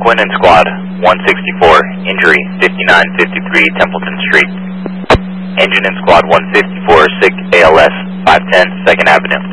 Quinn and Squad 164, injury 5953 Templeton Street. Engine in Squad 154, sick ALS 510 2nd Avenue.